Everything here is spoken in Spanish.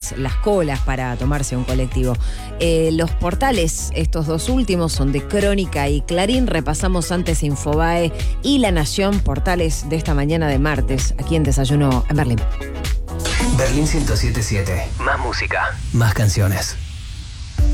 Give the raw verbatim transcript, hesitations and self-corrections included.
las, las colas para tomarse un colectivo. Eh, los portales, estos dos últimos, son de Crónica y Clarín. Repasamos antes Infobae y La Nación, portales de esta mañana de martes, aquí en Desayuno en Berlín. Berlín ciento siete punto siete. Más música, más canciones.